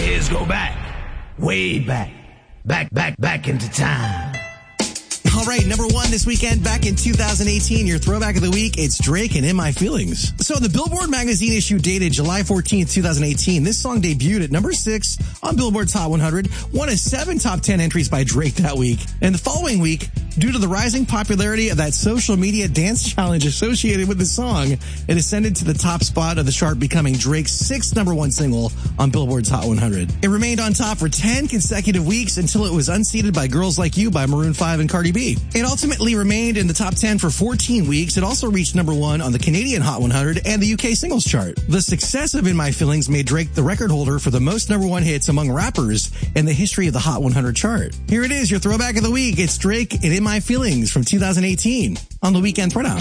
heads go back, way back into time. All right, number one this weekend, back in 2018, your throwback of the week, it's Drake and In My Feelings. So the Billboard magazine issue dated July 14th, 2018, this song debuted at number 6 on Billboard's Hot 100, won 7 top 10 entries by Drake that week. And the following week, due to the rising popularity of that social media dance challenge associated with the song, it ascended to the top spot of the chart, becoming Drake's 6th number one single on Billboard's Hot 100. It remained on top for 10 consecutive weeks until it was unseated by Girls Like You by Maroon 5 and Cardi B. It ultimately remained in the top 10 for 14 weeks. It also reached number 1 on the Canadian Hot 100 and the UK singles chart. The success of In My Feelings made Drake the record holder for the most number 1 hits among rappers in the history of the Hot 100 chart. Here it is, your throwback of the week. It's Drake and In My Feelings from 2018 on the Weekend Throwdown.